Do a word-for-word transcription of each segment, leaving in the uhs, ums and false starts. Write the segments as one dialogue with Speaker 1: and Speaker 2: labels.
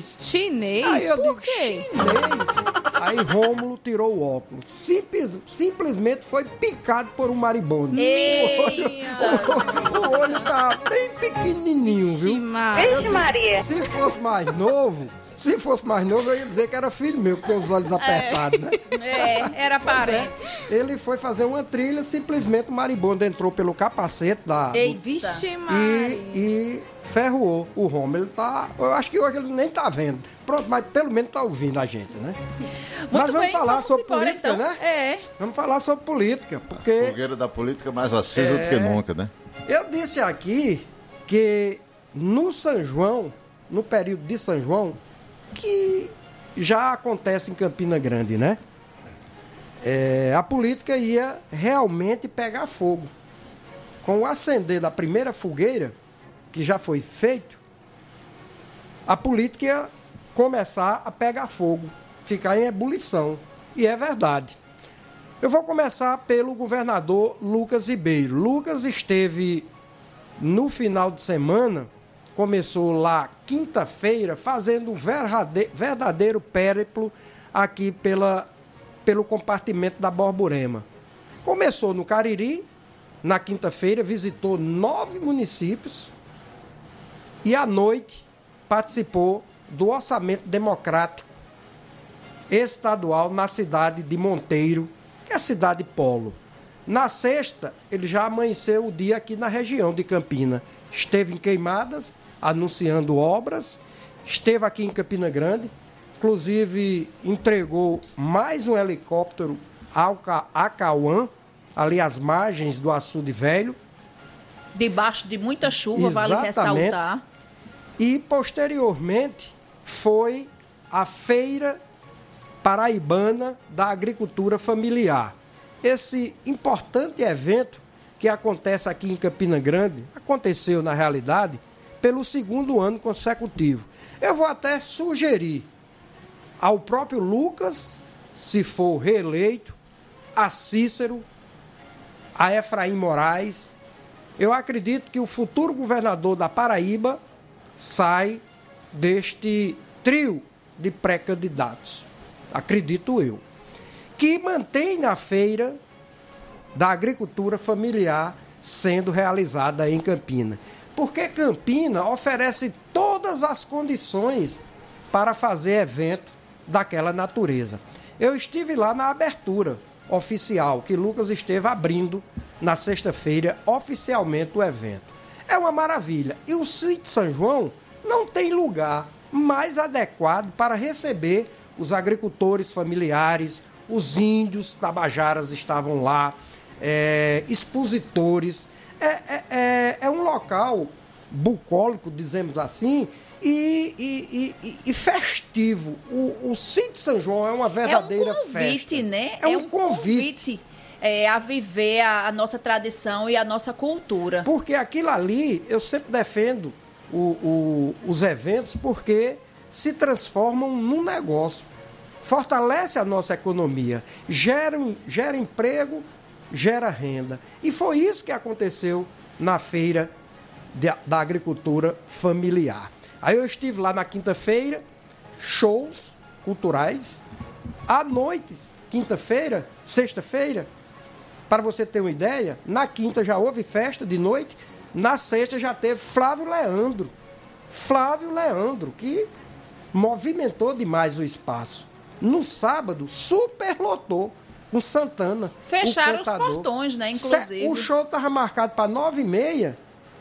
Speaker 1: Chinês?
Speaker 2: Aí eu
Speaker 1: Por
Speaker 2: digo,
Speaker 1: quê?
Speaker 2: chinês? Aí Rômulo tirou o óculos. Simples, simplesmente foi picado por um maribondo. O, o olho tá bem pequenininho, viu?
Speaker 3: Vixe, Maria.
Speaker 2: Se fosse mais novo, se fosse mais novo, eu ia dizer que era filho meu, que tem os olhos apertados, né?
Speaker 1: É, era parente.
Speaker 2: É, ele foi fazer uma trilha, simplesmente o maribondo entrou pelo capacete da...
Speaker 1: Ei,
Speaker 2: do,
Speaker 1: vixe, Maria.
Speaker 2: e, e ferroou o Rômulo. Ele tá... Eu acho que hoje ele nem tá vendo. Pronto, mas pelo menos tá ouvindo a gente, né?
Speaker 1: Muito
Speaker 2: mas vamos
Speaker 1: bem,
Speaker 2: falar
Speaker 1: vamos
Speaker 2: sobre
Speaker 1: embora,
Speaker 2: política,
Speaker 1: então.
Speaker 2: né?
Speaker 1: É.
Speaker 2: Vamos falar sobre política,
Speaker 4: A
Speaker 2: porque...
Speaker 4: fogueira da política mais acesa
Speaker 2: É.
Speaker 4: do que nunca, né?
Speaker 2: Eu disse aqui que no São João, no período de São João, que já acontece em Campina Grande, né? É, a política ia realmente pegar fogo. Com o acender da primeira fogueira, que já foi feito, a política ia começar a pegar fogo, ficar em ebulição. E é verdade. Eu vou começar pelo governador Lucas Ribeiro. Lucas esteve no final de semana, começou lá quinta-feira, fazendo um verdadeiro, verdadeiro périplo aqui pela, pelo compartimento da Borborema. Começou no Cariri, na quinta-feira, visitou nove municípios e à noite participou do orçamento democrático estadual na cidade de Monteiro, que é a cidade polo. Na sexta, ele já amanheceu o dia aqui na região de Campina. Esteve em Queimadas, anunciando obras, esteve aqui em Campina Grande, inclusive entregou mais um helicóptero ao Acauã, ali às margens do Açude Velho.
Speaker 1: Debaixo de muita chuva, vale
Speaker 2: Exatamente.
Speaker 1: ressaltar.
Speaker 2: E, posteriormente, foi a Feira Paraibana da Agricultura Familiar. Esse importante evento que acontece aqui em Campina Grande, aconteceu, na realidade, pelo segundo ano consecutivo. Eu vou até sugerir ao próprio Lucas, se for reeleito, a Cícero, a Efraim Moraes. Eu acredito que o futuro governador da Paraíba sai deste trio de pré-candidatos. Acredito eu. Que mantém a feira da agricultura familiar sendo realizada em Campina. Porque Campina oferece todas as condições para fazer evento daquela natureza. Eu estive lá na abertura oficial, que Lucas esteve abrindo na sexta-feira oficialmente o evento. É uma maravilha. E o sítio São João não tem lugar mais adequado para receber os agricultores familiares, os índios tabajaras estavam lá, é, expositores. É, é, é, é um local bucólico, dizemos assim, e, e, e, e festivo. O, o sítio São João é uma verdadeira festa.
Speaker 1: É um convite,
Speaker 2: festa.
Speaker 1: né?
Speaker 2: É um,
Speaker 1: é um convite,
Speaker 2: convite.
Speaker 1: É, a viver a, a nossa tradição e a nossa cultura.
Speaker 2: Porque aquilo ali, eu sempre defendo o, o, os eventos, porque se transformam num negócio. Fortalece a nossa economia, gera, gera emprego, gera renda. E foi isso que aconteceu na feira de, da agricultura familiar. Aí eu estive lá na quinta-feira, shows culturais. À noite, quinta-feira, sexta-feira, para você ter uma ideia, na quinta já houve festa de noite, na sexta já teve Flávio Leandro. Flávio Leandro, que movimentou demais o espaço. No sábado, superlotou com Santana.
Speaker 1: Fecharam os portões, né, inclusive.
Speaker 2: O show estava marcado para nove e meia.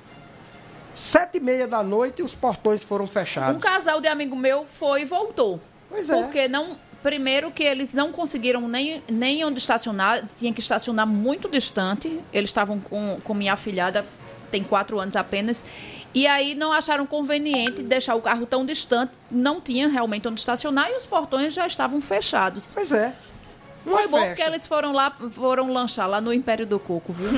Speaker 2: Sete e meia da noite e os portões foram fechados.
Speaker 1: Um casal de amigo meu foi e voltou.
Speaker 2: Pois é.
Speaker 1: Porque não... Primeiro que eles não conseguiram nem, nem onde estacionar, tinha que estacionar muito distante. Eles estavam com, com minha afilhada, tem quatro anos apenas, e aí não acharam conveniente deixar o carro tão distante, não tinha realmente onde estacionar e os portões já estavam fechados.
Speaker 2: Pois é.
Speaker 1: Uma Foi festa. Bom que eles foram lá, foram lanchar lá no Império do Coco, viu?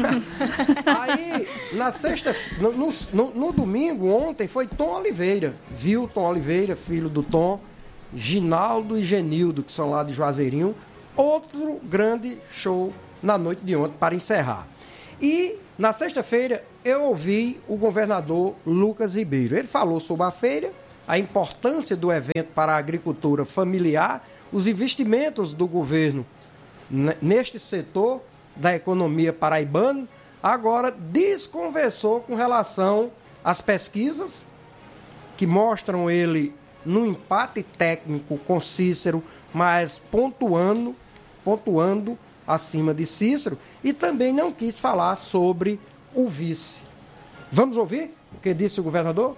Speaker 2: Aí, na sexta, no, no, no domingo, ontem, foi Tom Oliveira. Viu Tom Oliveira, filho do Tom, Ginaldo e Genildo, que são lá de Juazeirinho. Outro grande show na noite de ontem, para encerrar. E, na sexta-feira, eu ouvi o governador Lucas Ribeiro. Ele falou sobre a feira, a importância do evento para a agricultura familiar, os investimentos do governo neste setor da economia paraibana, agora desconversou com relação às pesquisas que mostram ele no empate técnico com Cícero, mas pontuando, pontuando acima de Cícero, e também não quis falar sobre o vice. Vamos ouvir o que disse o governador?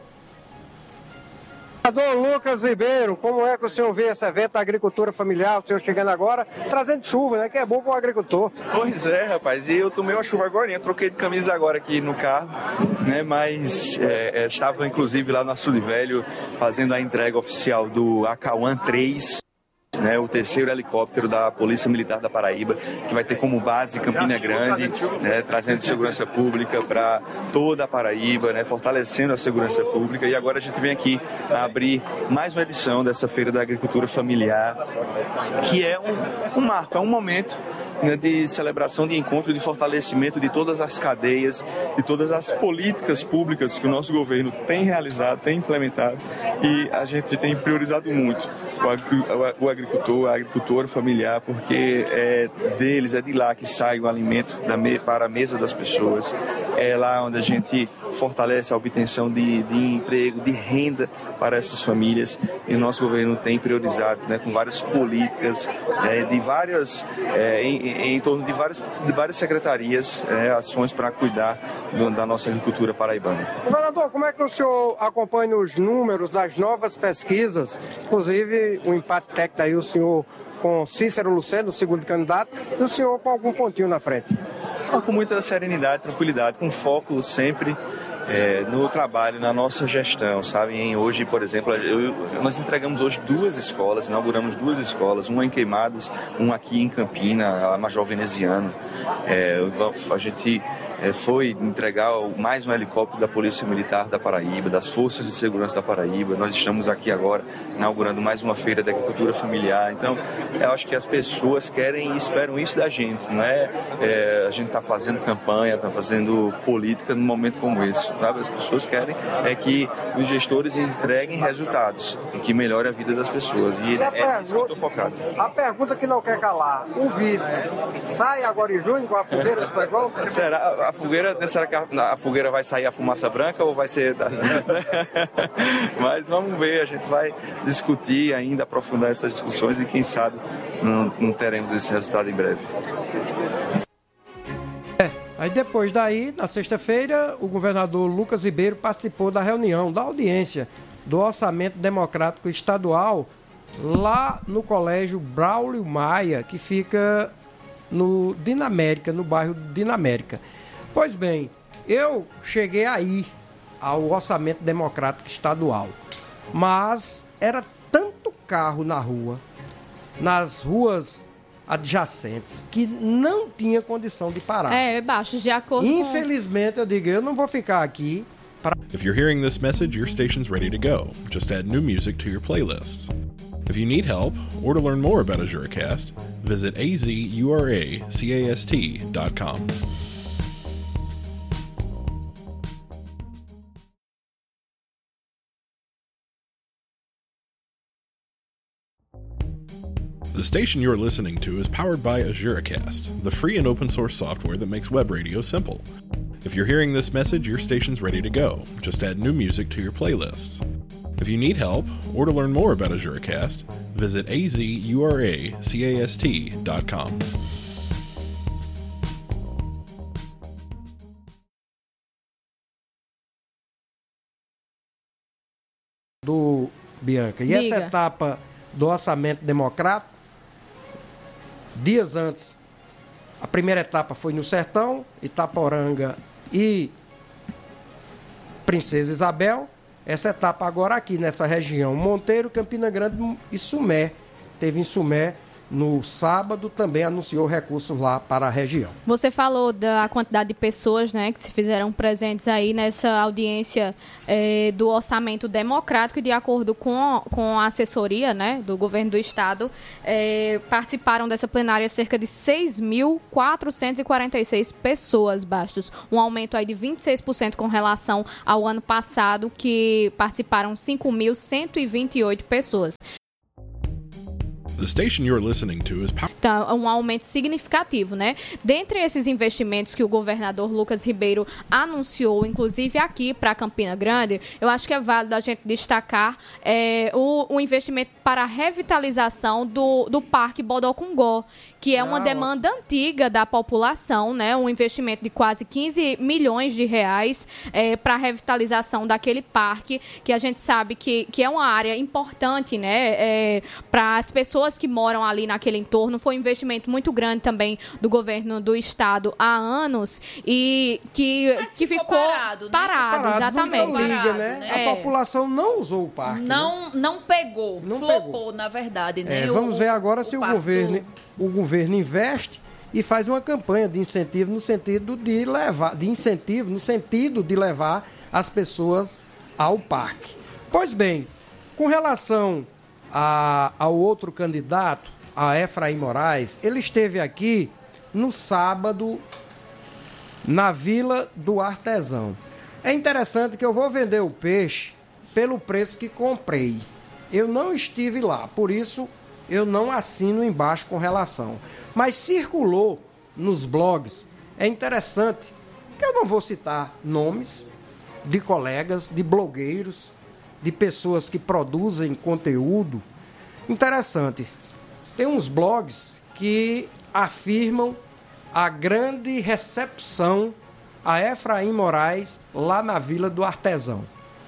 Speaker 2: Governador Lucas Ribeiro, como é que o senhor vê esse evento da agricultura familiar, o senhor chegando agora, trazendo chuva, né, que é bom para o agricultor?
Speaker 3: Pois é, rapaz, e eu tomei uma chuva agora, eu troquei de camisa agora aqui no carro, né, mas é, é, estava inclusive lá no Açude Velho fazendo a entrega oficial do A C A U A N três, né, o terceiro helicóptero da Polícia Militar da Paraíba, que vai ter como base Campina Grande, né, trazendo segurança pública para toda a Paraíba, né, fortalecendo a segurança pública. E agora a gente vem aqui abrir mais uma edição dessa Feira da Agricultura Familiar, que é um, um marco, é um momento, né, de celebração, de encontro, de fortalecimento de todas as cadeias, de todas as políticas públicas que o nosso governo tem realizado, tem implementado, e a gente tem priorizado muito o agricultor, a agricultura familiar, porque é deles, é de lá que sai o alimento da me, para a mesa das pessoas, é lá onde a gente fortalece a obtenção de, de emprego, de renda para essas famílias, e o nosso governo tem priorizado, né, com várias políticas, é, de várias, é, em, em torno de várias, de várias secretarias, é, ações para cuidar do, da nossa agricultura paraibana.
Speaker 2: Governador, como é que o senhor acompanha os números das novas pesquisas, inclusive o empate técnico aí, o senhor com Cícero Luceno, o segundo candidato, e o senhor com algum pontinho na frente?
Speaker 3: Com muita serenidade, tranquilidade, com foco sempre É, no trabalho, na nossa gestão, sabe? Em hoje, por exemplo, eu, nós entregamos hoje duas escolas, inauguramos duas escolas, uma em Queimadas, uma aqui em Campina, a Major Veneziano. É, a gente é, foi entregar mais um helicóptero da Polícia Militar da Paraíba, das Forças de Segurança da Paraíba. Nós estamos aqui agora inaugurando mais uma feira da agricultura familiar. Então, eu acho que as pessoas querem e esperam isso da gente, não é, é a gente está fazendo campanha, está fazendo política num momento como esse. Sabe? As pessoas querem é que os gestores entreguem resultados e que melhore a vida das pessoas. E, e é pergunta, isso que eu estou focado.
Speaker 2: A pergunta que não quer calar: o vice sai agora em junho com a fogueira do Saigol?
Speaker 3: Será a fogueira? Será que a, a fogueira vai sair a fumaça branca ou vai ser? Mas vamos ver, a gente vai discutir ainda, aprofundar essas discussões e quem sabe não, não teremos esse resultado em breve.
Speaker 2: Aí depois daí, na sexta-feira, o governador Lucas Ribeiro participou da reunião, da audiência do Orçamento Democrático Estadual lá no Colégio Braulio Maia, que fica no Dinamérica, no bairro Dinamérica. Pois bem, eu cheguei aí ao Orçamento Democrático Estadual, mas era tanto carro na rua, nas ruas adjacentes, que não tinha condição de parar.
Speaker 1: É, baixo, de acordo
Speaker 2: Infelizmente, com... eu digo, eu não vou ficar aqui para...
Speaker 5: If you're hearing this message, your station's ready to go. Just add new music to your playlists. If you need help, or to learn more about AzuraCast, visit a z u r a c a s t dot com. The station you're listening to is powered by AzuraCast, the free and open source software that makes web radio simple. If you're hearing this message, your station's ready to go. Just add new music to your playlists. If you need help, or to learn more about AzuraCast, visit a z u r a c a s t dot com.
Speaker 2: Do Bianca. E
Speaker 1: Diga.
Speaker 2: Essa etapa do orçamento democrático, dias antes, a primeira etapa foi no Sertão, Itaporanga e Princesa Isabel. Essa etapa agora aqui nessa região, Monteiro, Campina Grande e Sumé. Teve em Sumé no sábado, também anunciou recursos lá para a região.
Speaker 6: Você falou da quantidade de pessoas, né, que se fizeram presentes aí nessa audiência eh, do orçamento democrático, e de acordo com, com a assessoria, né, do governo do estado, eh, participaram dessa plenária cerca de seis mil quatrocentas e quarenta e seis pessoas, Bastos, um aumento aí de vinte e seis por cento com relação ao ano passado, que participaram cinco mil cento e vinte e oito pessoas.
Speaker 5: The station you're listening to is pow-
Speaker 6: Então, um aumento significativo, né? Dentre esses investimentos que o governador Lucas Ribeiro anunciou, inclusive aqui para Campina Grande, eu acho que é válido a gente destacar é, o, o investimento para a revitalização do, do Parque Bodocongó, que é uma
Speaker 2: Não.
Speaker 6: demanda antiga da população, né? Um investimento de quase quinze milhões de reais é, para a revitalização daquele parque, que a gente sabe que, que é uma área importante, né? É, para as pessoas que moram ali naquele entorno. Foi um investimento muito grande também do governo do estado há anos e que,
Speaker 1: Mas
Speaker 6: que
Speaker 1: ficou
Speaker 6: ficou
Speaker 1: parado, né?
Speaker 6: parado,
Speaker 2: Parado,
Speaker 6: exatamente.
Speaker 2: não liga,
Speaker 1: Parado,
Speaker 2: né?
Speaker 1: né?
Speaker 2: A
Speaker 6: É.
Speaker 2: população não usou o parque. né?
Speaker 1: Não, não pegou,
Speaker 2: Não
Speaker 1: flopou,
Speaker 2: pegou.
Speaker 1: na verdade, né?
Speaker 2: É,
Speaker 1: O-
Speaker 2: vamos ver agora
Speaker 1: o
Speaker 2: se o
Speaker 1: parque
Speaker 2: governo,
Speaker 1: do-
Speaker 2: o governo investe e faz uma campanha de incentivo no sentido de levar, de incentivo no sentido de levar as pessoas ao parque. Pois bem, com relação a, ao outro candidato, a Efraim Moraes, ele esteve aqui no sábado na Vila do Artesão. É interessante que eu vou vender o peixe pelo preço que comprei. Eu não estive lá, por isso eu não assino embaixo com relação. Mas circulou nos blogs, é interessante, que eu não vou citar nomes de colegas, de blogueiros, de pessoas que produzem conteúdo. Interessante. Tem uns blogs que afirmam a grande recepção a Efraim Moraes lá na Vila do Artesão.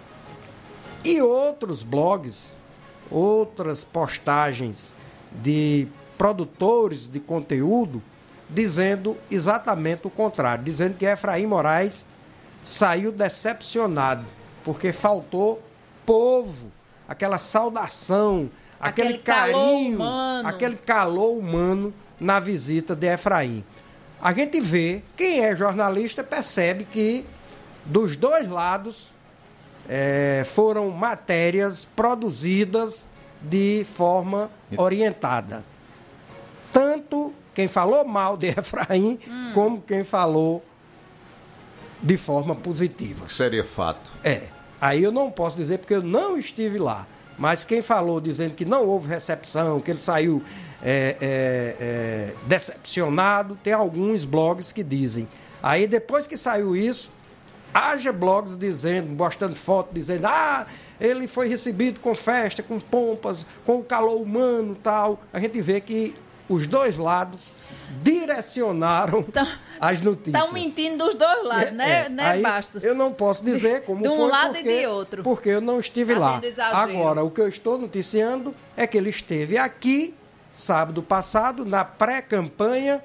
Speaker 2: E outros blogs, outras postagens de produtores de conteúdo dizendo exatamente o contrário, dizendo que Efraim Moraes saiu decepcionado porque faltou povo, aquela saudação, aquele,
Speaker 1: Aquele calor
Speaker 2: carinho,
Speaker 1: humano.
Speaker 2: aquele calor humano na visita de Efraim. A gente vê, quem é jornalista percebe que dos dois lados é, foram matérias produzidas de forma orientada. Tanto quem falou mal de Efraim, hum. como quem falou de forma positiva.
Speaker 4: Seria fato.
Speaker 2: É. Aí eu não posso dizer porque eu não estive lá. Mas quem falou dizendo que não houve recepção, que ele saiu é, é, é, decepcionado, tem alguns blogs que dizem. Aí depois que saiu isso, haja blogs dizendo, mostrando foto, dizendo, ah, ele foi recebido com festa, com pompas, com o calor humano e tal. A gente vê que os dois lados direcionaram
Speaker 1: Tão,
Speaker 2: as notícias.
Speaker 1: Estão mentindo dos dois lados,
Speaker 2: É,
Speaker 1: né,
Speaker 2: é.
Speaker 1: né
Speaker 2: Aí,
Speaker 1: Bastos?
Speaker 2: eu não posso dizer como
Speaker 1: de um
Speaker 2: foi
Speaker 1: lado
Speaker 2: porque,
Speaker 1: e de outro.
Speaker 2: porque eu não estive
Speaker 1: Tá
Speaker 2: lá.
Speaker 1: vendo exagero.
Speaker 2: Agora, o que eu estou noticiando é que ele esteve aqui, sábado passado, na pré-campanha,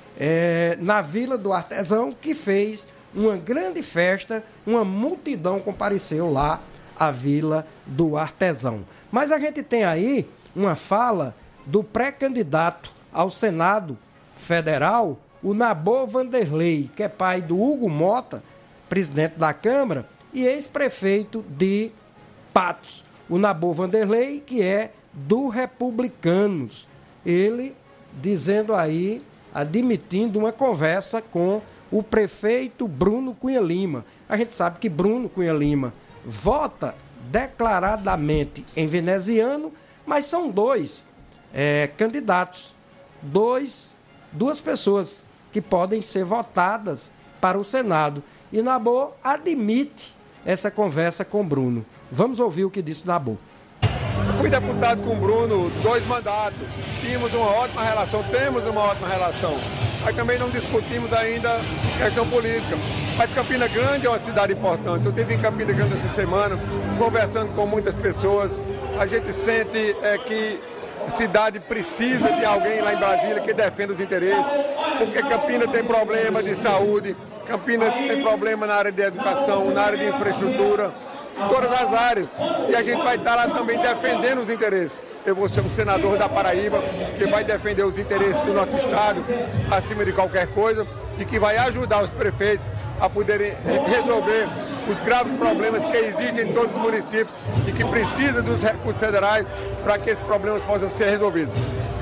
Speaker 2: é, na Vila do Artesão, que fez uma grande festa, uma multidão compareceu lá à Vila do Artesão. Mas a gente tem aí uma fala do pré-candidato ao Senado Federal, o Nabor Vanderlei, que é pai do Hugo Mota, presidente da Câmara, e ex-prefeito de Patos. O Nabor Vanderlei, que é do Republicanos. Ele dizendo aí, admitindo uma conversa com o prefeito Bruno Cunha Lima. A gente sabe que Bruno Cunha Lima vota declaradamente em veneziano, mas são dois é, candidatos, dois, duas pessoas que podem ser votadas para o Senado. E Nabor admite essa conversa com Bruno. Vamos ouvir o que disse Nabor.
Speaker 7: Fui deputado com o Bruno dois mandatos, tínhamos uma ótima relação, temos uma ótima relação, mas também não discutimos ainda questão política. Mas Campina Grande é uma cidade importante, eu estive em Campina Grande essa semana, conversando com muitas pessoas, a gente sente é, que a cidade precisa de alguém lá em Brasília que defenda os interesses, porque Campina tem problema de saúde, Campina tem problema na área de educação, na área de infraestrutura, em todas as áreas. E a gente vai estar lá também defendendo os interesses. Eu vou ser um senador da Paraíba que vai defender os interesses do nosso estado acima de qualquer coisa e que vai ajudar os prefeitos a poderem resolver os graves problemas que existem em todos os municípios e que precisam dos recursos federais para que esses problemas possam ser resolvidos.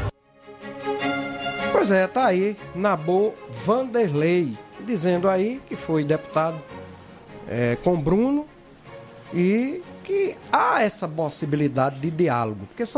Speaker 2: Pois é, tá aí Nabor Vanderlei, dizendo aí que foi deputado é, com Bruno e que há essa possibilidade de diálogo, porque são